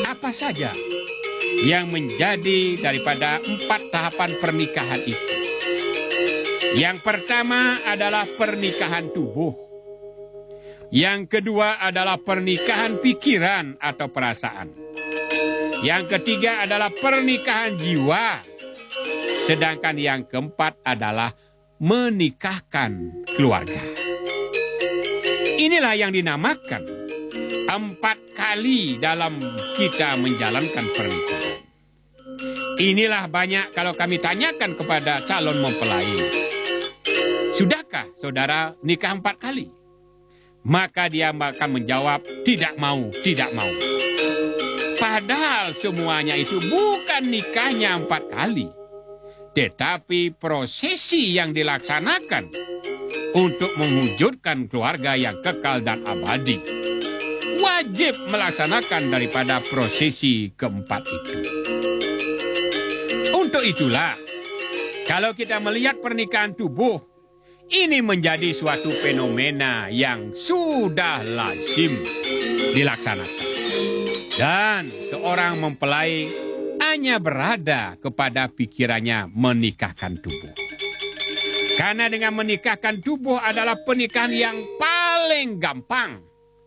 apa saja yang menjadi daripada 4 tahapan pernikahan itu. Yang pertama adalah pernikahan tubuh. Yang kedua adalah pernikahan pikiran atau perasaan. Yang ketiga adalah pernikahan jiwa. Sedangkan yang keempat adalah menikahkan keluarga. Inilah yang dinamakan 4 kali dalam kita menjalankan pernikahan. Inilah banyak kalau kami tanyakan kepada calon mempelai. Sudahkah saudara nikah 4 kali? Maka dia akan menjawab, tidak mau, tidak mau. Padahal semuanya itu bukan nikahnya 4 kali. Tetapi prosesi yang dilaksanakan untuk mewujudkan keluarga yang kekal dan abadi. Wajib melaksanakan daripada prosesi keempat itu. Untuk itulah, kalau kita melihat pernikahan tubuh, ini menjadi suatu fenomena yang sudah lazim dilaksanakan. Dan seorang mempelai hanya berada kepada pikirannya menikahkan tubuh. Karena dengan menikahkan tubuh adalah pernikahan yang paling gampang.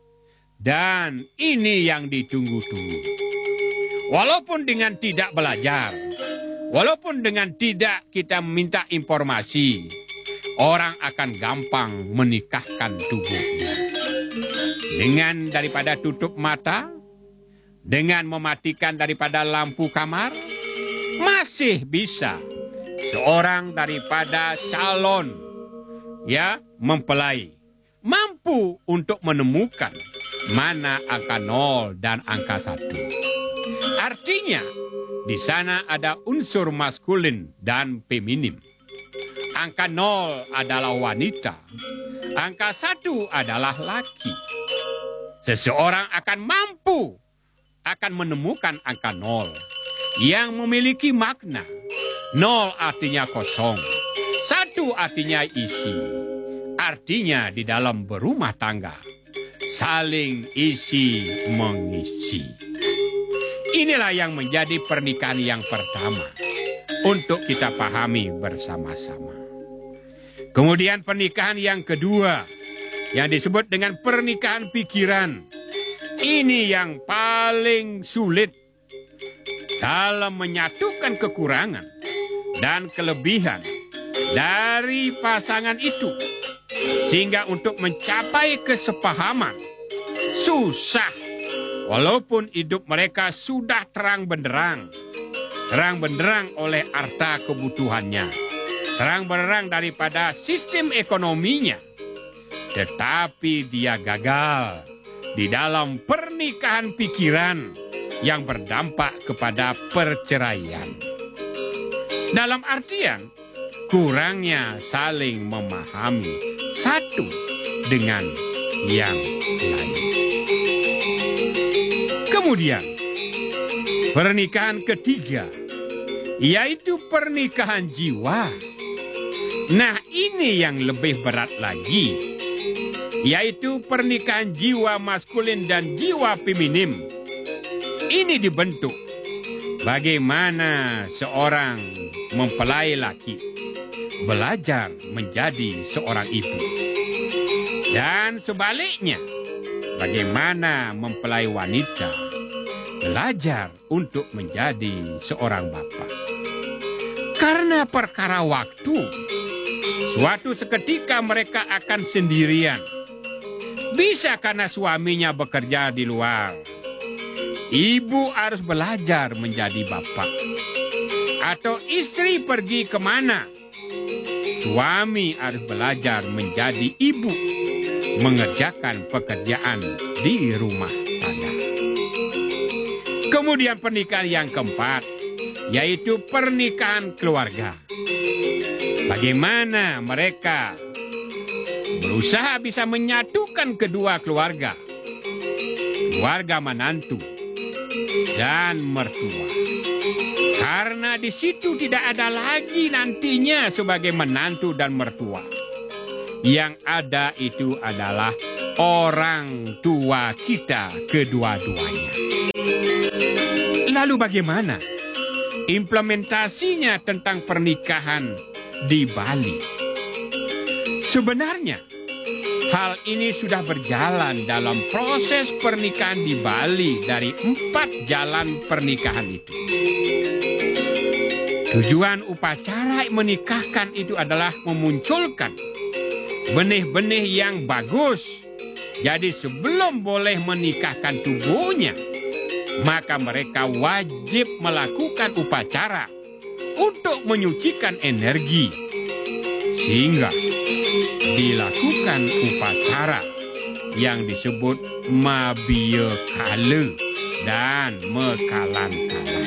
Dan ini yang ditunggu-tunggu. Walaupun dengan tidak belajar, walaupun dengan tidak kita minta informasi, orang akan gampang menikahkan tubuhnya. Dengan daripada tutup mata, dengan mematikan daripada lampu kamar, masih bisa seorang daripada calon mempelai mampu untuk menemukan mana angka 0 dan angka 1. Artinya, di sana ada unsur maskulin dan feminim. Angka 0 adalah wanita, angka 1 adalah laki. Seseorang akan mampu akan menemukan angka 0 yang memiliki makna. 0 artinya kosong, 1 artinya isi. Artinya di dalam berumah tangga, saling isi mengisi. Inilah yang menjadi pernikahan yang pertama untuk kita pahami bersama-sama. Kemudian pernikahan yang kedua, yang disebut dengan pernikahan pikiran. Ini yang paling sulit dalam menyatukan kekurangan dan kelebihan dari pasangan itu. Sehingga untuk mencapai kesepahaman susah. Walaupun hidup mereka sudah terang benderang oleh harta kebutuhannya, terang benderang daripada sistem ekonominya. Tetapi dia gagal di dalam pernikahan pikiran yang berdampak kepada perceraian. Dalam artian, kurangnya saling memahami satu dengan yang lain. Kemudian, pernikahan ketiga, yaitu pernikahan jiwa. Nah, ini yang lebih berat lagi, yaitu pernikahan jiwa maskulin dan jiwa feminim. Ini dibentuk bagaimana seorang mempelai laki belajar menjadi seorang ibu. Dan sebaliknya, bagaimana mempelai wanita belajar untuk menjadi seorang bapa. Karena perkara waktu, suatu seketika mereka akan sendirian. Bisa karena suaminya bekerja di luar. Ibu harus belajar menjadi bapak. Atau istri pergi kemana? Suami harus belajar menjadi ibu. Mengerjakan pekerjaan di rumah tangga. Kemudian pernikahan yang keempat, yaitu pernikahan keluarga. Bagaimana mereka berusaha bisa menyatukan kedua keluarga. Keluarga menantu dan mertua. Karena di situ tidak ada lagi nantinya sebagai menantu dan mertua. Yang ada itu adalah orang tua kita kedua-duanya. Lalu bagaimana implementasinya tentang pernikahan di Bali? Sebenarnya, hal ini sudah berjalan dalam proses pernikahan di Bali dari 4 jalan pernikahan itu. Tujuan upacara menikahkan itu adalah memunculkan benih-benih yang bagus. Jadi sebelum boleh menikahkan tubuhnya, maka mereka wajib melakukan upacara untuk menyucikan energi. Sehingga dilakukan upacara yang disebut Mabia Kala dan Mekalan-kalan.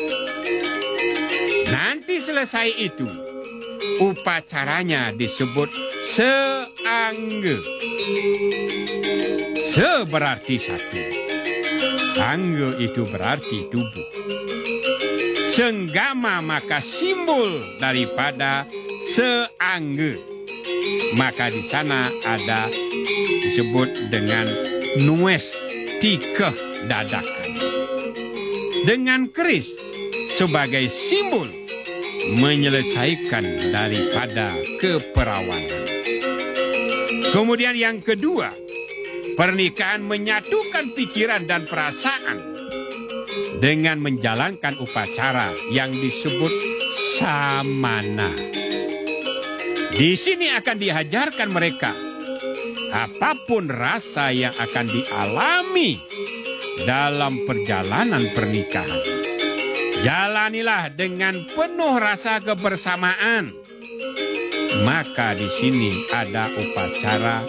Nanti selesai itu, upacaranya disebut Seangga. Se berarti satu. Angga itu berarti tubuh. Senggama maka simbol daripada seangga. Maka di sana ada disebut dengan nues tikeh dadakan. Dengan keris sebagai simbol menyelesaikan daripada keperawanan. Kemudian yang kedua, pernikahan menyatukan pikiran dan perasaan dengan menjalankan upacara yang disebut samana. Di sini akan diajarkan mereka apapun rasa yang akan dialami dalam perjalanan pernikahan. Jalanilah dengan penuh rasa kebersamaan. Maka di sini ada upacara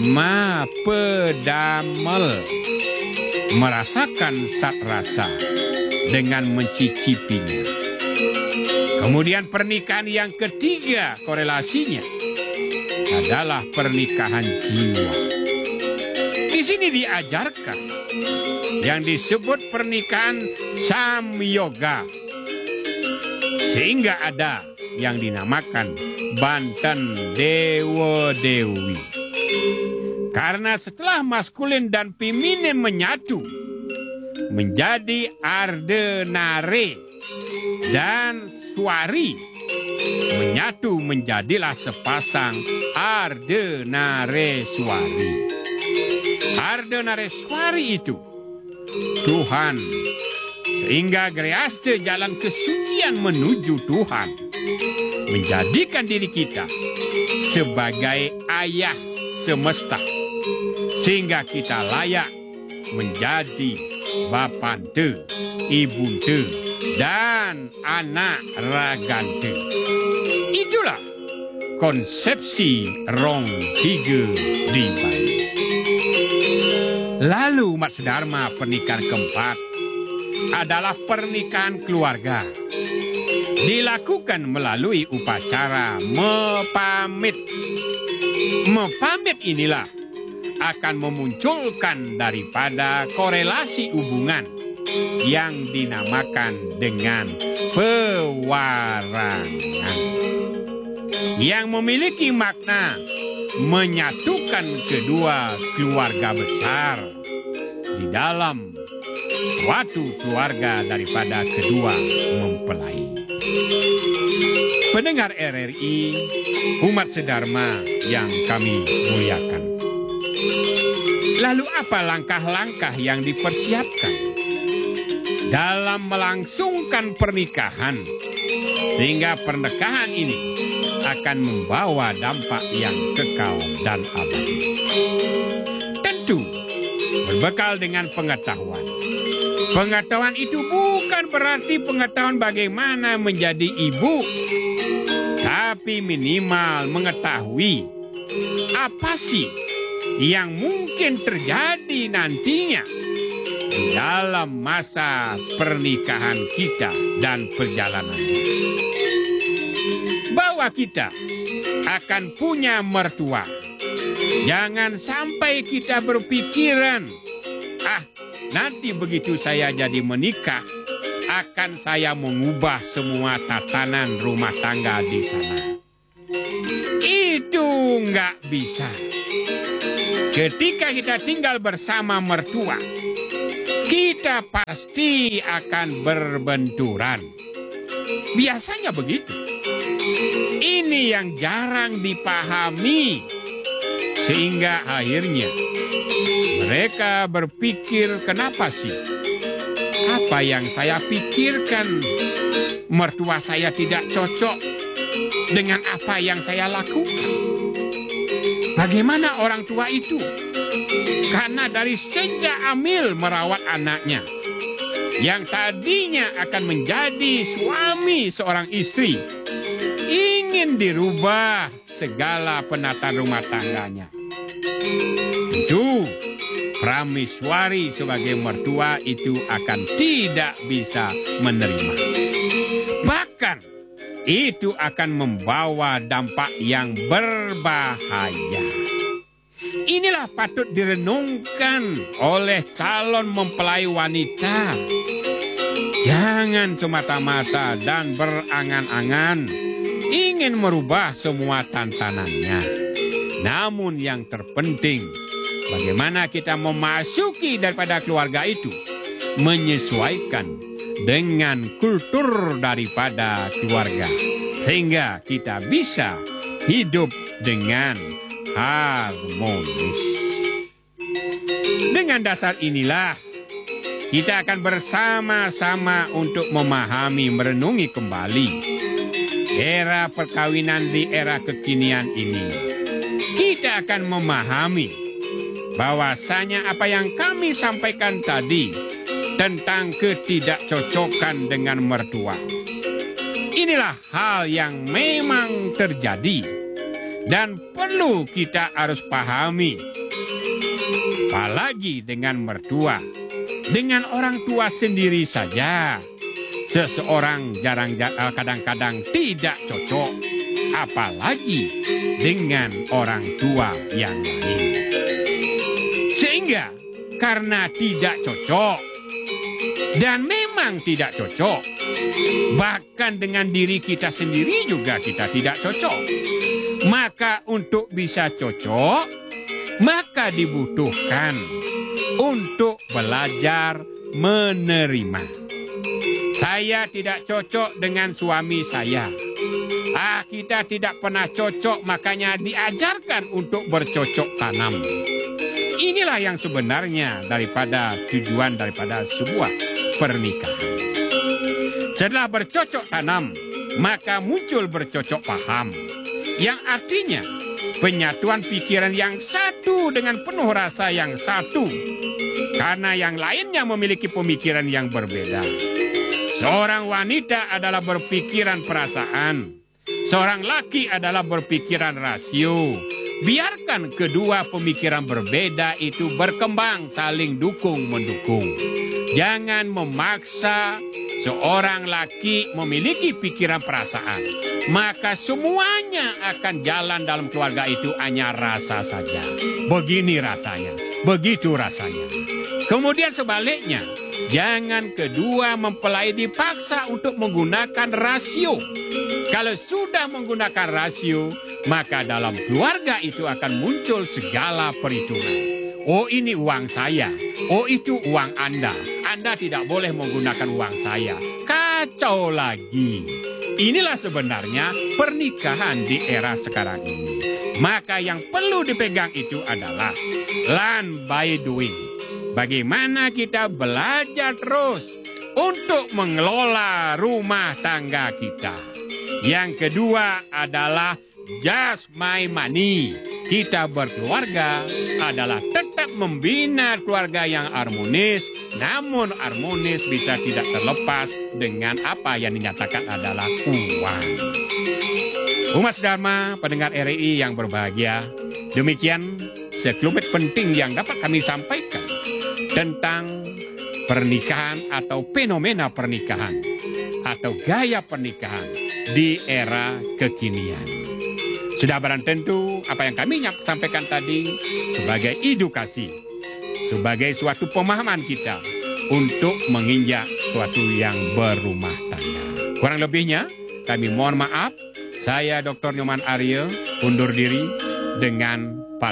mapedamel, merasakan sat rasa dengan mencicipinya. Kemudian pernikahan yang ketiga korelasinya adalah pernikahan jiwa. Di sini diajarkan yang disebut pernikahan samyoga. Sehingga ada yang dinamakan Banten Dewa Dewi. Karena setelah maskulin dan feminin menyatu menjadi Ardenare dan Swari, menyatu menjadilah sepasang Ardenareswari. Ardenareswari itu Tuhan, sehingga Griaste jalan kesucian menuju Tuhan, menjadikan diri kita sebagai ayah semesta, sehingga kita layak menjadi bapante, ibunte, dan anak ragante. Itulah konsepsi Rong Tiga di Bali. Lalu umat sedharma pernikahan keempat adalah pernikahan keluarga. Dilakukan melalui upacara mepamit. Mepamit inilah akan memunculkan daripada korelasi hubungan yang dinamakan dengan pewarangan, yang memiliki makna menyatukan kedua keluarga besar di dalam suatu keluarga daripada kedua mempelai. Pendengar RRI, umat sedharma yang kami muliakan. Lalu apa langkah-langkah yang dipersiapkan dalam melangsungkan pernikahan sehingga pernikahan ini akan membawa dampak yang kekal dan abadi? Tentu berbekal dengan pengetahuan. Pengetahuan itu bukan berarti pengetahuan bagaimana menjadi ibu, tapi minimal mengetahui apa sih yang mungkin terjadi nantinya di dalam masa pernikahan kita dan perjalanannya. Bahwa kita akan punya mertua. Jangan sampai kita berpikiran, nanti begitu saya jadi menikah, akan saya mengubah semua tatanan rumah tangga di sana. Itu nggak bisa. Ketika kita tinggal bersama mertua, kita pasti akan berbenturan. Biasanya begitu. Ini yang jarang dipahami, sehingga akhirnya mereka berpikir, kenapa sih? Apa yang saya pikirkan, mertua saya tidak cocok dengan apa yang saya lakukan. Bagaimana orang tua itu? Karena dari sejak hamil merawat anaknya, yang tadinya akan menjadi suami seorang istri, ingin dirubah segala penataan rumah tangganya. Itu prameswari sebagai mertua itu akan tidak bisa menerima. Bahkan itu akan membawa dampak yang berbahaya. Inilah patut direnungkan oleh calon mempelai wanita. Jangan semata-mata dan berangan-angan ingin merubah semua tantanannya. Namun yang terpenting, bagaimana kita memasuki daripada keluarga itu, menyesuaikan dengan kultur daripada keluarga, sehingga kita bisa hidup dengan harmonis. Dengan dasar inilah kita akan bersama-sama untuk memahami, merenungi kembali era perkawinan di era kekinian ini. Kita akan memahami bahwasanya apa yang kami sampaikan tadi tentang ketidakcocokan dengan mertua, inilah hal yang memang terjadi dan perlu kita harus pahami. Apalagi dengan mertua, dengan orang tua sendiri saja seseorang kadang-kadang tidak cocok, apalagi dengan orang tua yang lain. Sehingga karena tidak cocok, dan memang tidak cocok, bahkan dengan diri kita sendiri juga kita tidak cocok, maka untuk bisa cocok, maka dibutuhkan untuk belajar menerima. Saya tidak cocok dengan suami saya. Kita tidak pernah cocok, makanya diajarkan untuk bercocok tanam. Inilah yang sebenarnya daripada tujuan daripada sebuah pernikahan. Setelah bercocok tanam, maka muncul bercocok paham, yang artinya penyatuan pikiran yang satu dengan penuh rasa yang satu, karena yang lainnya memiliki pemikiran yang berbeda. Seorang wanita adalah berpikiran perasaan, seorang laki adalah berpikiran rasio. Biarkan kedua pemikiran berbeda itu berkembang, saling dukung-mendukung. Jangan memaksa seorang laki memiliki pikiran perasaan, maka semuanya akan jalan dalam keluarga itu hanya rasa saja. Begini rasanya, begitu rasanya. Kemudian sebaliknya, jangan kedua mempelai dipaksa untuk menggunakan rasio. Kalau sudah menggunakan rasio, maka dalam keluarga itu akan muncul segala perhitungan. Oh, ini uang saya. Oh, itu uang Anda. Anda tidak boleh menggunakan uang saya. Kacau lagi. Inilah sebenarnya pernikahan di era sekarang ini. Maka yang perlu dipegang itu adalah learn by doing. Bagaimana kita belajar terus untuk mengelola rumah tangga kita. Yang kedua adalah just my money. Kita berkeluarga adalah tetap membina keluarga yang harmonis, namun harmonis bisa tidak terlepas dengan apa yang dinyatakan adalah uang. Umat Dharma, pendengar RRI yang berbahagia, demikian sekelumit penting yang dapat kami sampaikan tentang pernikahan atau fenomena pernikahan atau gaya pernikahan di era kekinian. Sudah barang tentu apa yang kami sampaikan tadi sebagai edukasi, sebagai suatu pemahaman kita untuk menginjak suatu yang berumah tangga. Kurang lebihnya kami mohon maaf. Saya Dr. Nyoman Arya undur diri dengan